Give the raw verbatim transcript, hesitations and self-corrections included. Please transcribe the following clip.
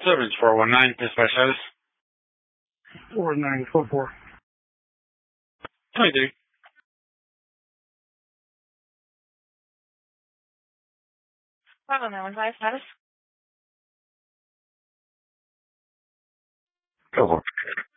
Service four one nine, dispatch status. four nine four four. twenty-three. five oh nine one five, status. Go for it.